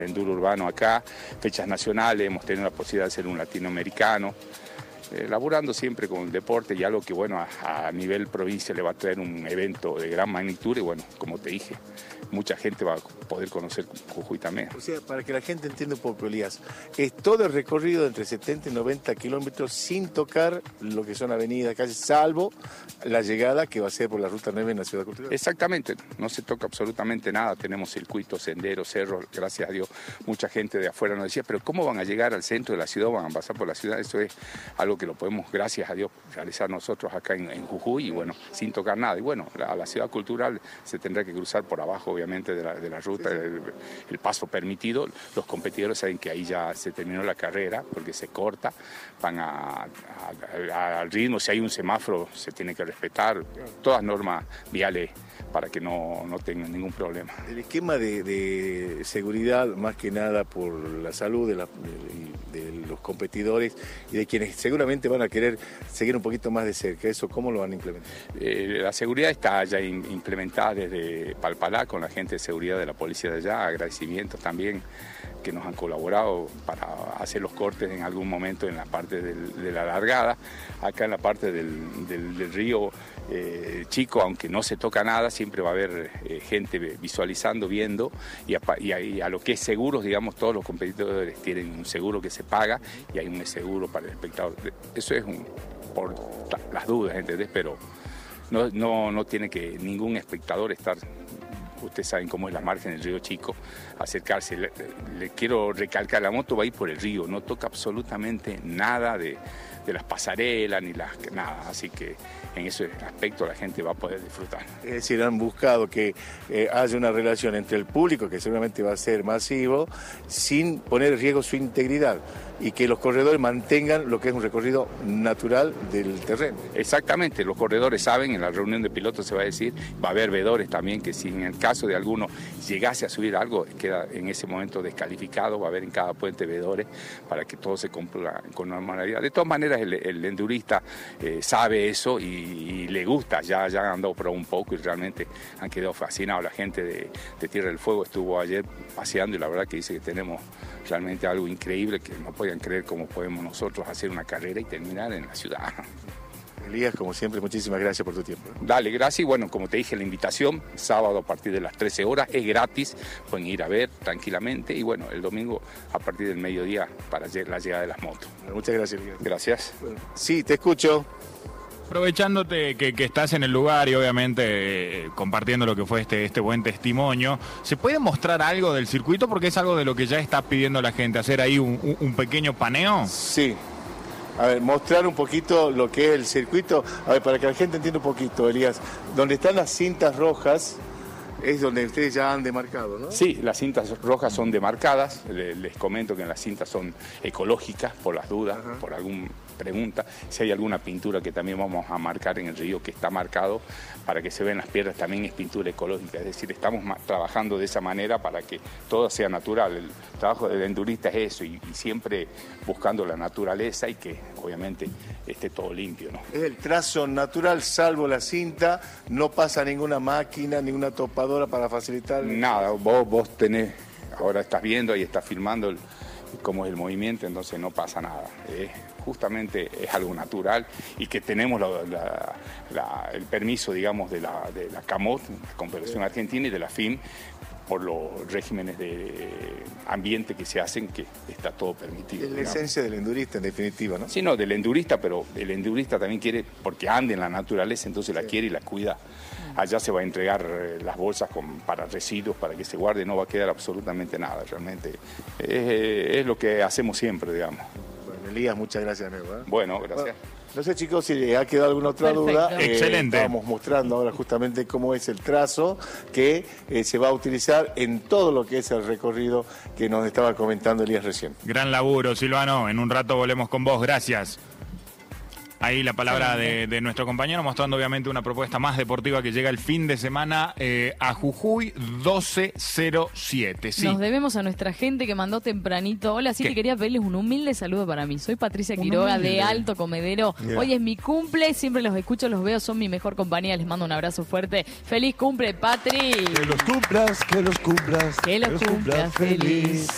Enduro urbano acá, fechas nacionales, hemos tenido la posibilidad de ser un latinoamericano, laburando siempre con el deporte y algo que bueno a nivel provincia le va a traer un evento de gran magnitud y bueno, como te dije, mucha gente va a poder conocer Jujuy también. O sea, para que la gente entienda un poco, Elías, es todo el recorrido de entre 70 y 90 kilómetros sin tocar lo que son avenidas, calles, salvo la llegada que va a ser por la Ruta 9 en la Ciudad Cultural. Exactamente, no se toca absolutamente nada, tenemos circuitos, senderos, cerros, gracias a Dios, mucha gente de afuera nos decía, pero ¿cómo van a llegar al centro de la ciudad, van a pasar por la ciudad? Eso es algo que lo podemos, gracias a Dios, realizar nosotros acá en Jujuy y bueno, sin tocar nada. Y bueno, a la Ciudad Cultural se tendrá que cruzar por abajo, obviamente, de la ruta, sí. El paso permitido. Los competidores saben que ahí ya se terminó la carrera porque se corta, van al ritmo, si hay un semáforo se tiene que respetar, todas normas viales para que no tengan ningún problema. El esquema de seguridad, más que nada por la salud de los competidores y de quienes seguramente van a querer seguir un poquito más de cerca, ¿eso cómo lo van a implementar? La seguridad está ya implementada desde Palpalá con la gente de seguridad de la policía de allá, agradecimientos también que nos han colaborado para hacer los cortes en algún momento en la parte de la largada. Acá en la parte del río Chico, aunque no se toca nada, siempre va a haber gente visualizando, viendo, y a lo que es seguros, digamos, todos los competidores tienen un seguro que se paga y hay un seguro para el espectador. Eso es por las dudas, ¿entendés? Pero no tiene que ningún espectador estar... Ustedes saben cómo es la margen del río Chico, acercarse. Le quiero recalcar, la moto va a ir por el río, no toca absolutamente nada de las pasarelas ni nada, así que en ese aspecto la gente va a poder disfrutar. Es decir, han buscado que haya una relación entre el público, que seguramente va a ser masivo, sin poner en riesgo su integridad y que los corredores mantengan lo que es un recorrido natural del terreno. Exactamente, los corredores saben, en la reunión de pilotos se va a decir, va a haber veedores también, que si en el caso de alguno llegase a subir algo, queda en ese momento descalificado, va a haber en cada puente veedores para que todo se cumpla con normalidad. De todas maneras, el endurista sabe eso y le gusta, ya han andado por un poco y realmente han quedado fascinados. La gente de Tierra del Fuego estuvo ayer paseando y la verdad que dice que tenemos realmente algo increíble, que no podían creer cómo podemos nosotros hacer una carrera y terminar en la ciudad. Elías, como siempre, muchísimas gracias por tu tiempo. Dale, gracias. Y bueno, como te dije, la invitación, sábado a partir de las 13 horas, es gratis, pueden ir a ver tranquilamente. Y bueno, el domingo a partir del mediodía para la llegada de las motos. Muchas gracias, Elías. Gracias. Bueno, sí, te escucho. Aprovechándote que estás en el lugar y obviamente compartiendo lo que fue este buen testimonio, ¿se puede mostrar algo del circuito? Porque es algo de lo que ya está pidiendo la gente, hacer ahí un pequeño paneo. Sí. A ver, mostrar un poquito lo que es el circuito. A ver, para que la gente entienda un poquito, Elías, donde están las cintas rojas es donde ustedes ya han demarcado, ¿no? Sí, las cintas rojas son demarcadas. Les comento que las cintas son ecológicas, por las dudas, por alguna pregunta. Si hay alguna pintura que también vamos a marcar en el río que está marcado para que se vean las piedras, también es pintura ecológica. Es decir, estamos trabajando de esa manera para que todo sea natural. El trabajo del endurista es eso y siempre buscando la naturaleza y que obviamente esté todo limpio, ¿no? Es el trazo natural, salvo la cinta, no pasa ninguna máquina, ninguna topadora para facilitar... Nada, vos tenés, ahora estás viendo y estás filmando cómo es el movimiento, entonces no pasa nada. Justamente es algo natural y que tenemos el permiso, digamos, de la CAMOT, la Confederación Argentina, y de la FIM, por los regímenes de ambiente que se hacen, que está todo permitido. Es la esencia del endurista, en definitiva, ¿no? Sí, no, del endurista, pero el endurista también quiere, porque anda en la naturaleza, entonces la quiere y la cuida. Allá se va a entregar las bolsas para residuos, para que se guarde, no va a quedar absolutamente nada, realmente. Es lo que hacemos siempre, digamos. Bueno, Elías, muchas gracias, amigo. Bueno, gracias. Bueno, no sé, chicos, si ha quedado alguna otra duda. Excelente. Estamos mostrando ahora justamente cómo es el trazo que se va a utilizar en todo lo que es el recorrido que nos estaba comentando Elías recién. Gran laburo, Silvano. En un rato volvemos con vos. Gracias. Ahí la palabra de nuestro compañero, mostrando obviamente una propuesta más deportiva que llega el fin de semana a Jujuy 1207. Sí. Nos debemos a nuestra gente que mandó tempranito. Hola, sí, que quería pedirles un humilde saludo para mí. Soy Patricia Quiroga de Alto Comedero. Yeah. Hoy es mi cumple, siempre los escucho, los veo, son mi mejor compañía. Les mando un abrazo fuerte. ¡Feliz cumple, Patri! Que los cumplas, que los cumplas. Que los cumplas feliz.